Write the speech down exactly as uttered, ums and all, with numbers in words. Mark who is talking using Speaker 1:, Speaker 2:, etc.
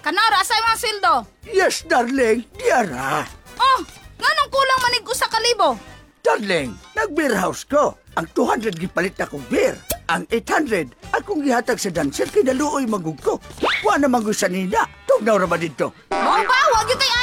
Speaker 1: Anara, asay mga sildo?
Speaker 2: Yes, darling. Diara.
Speaker 1: Oh, nganong kulang manig usa ka libo?
Speaker 2: Darling, nag-beer house ko. Ang two hundred gipalit akong beer. Ang eight hundred, akong gihatag sa dancer kay naluoy magug ko. Wa na magusa nina. Tugnaw ra ba dito?
Speaker 1: Mao ba, wag yun kay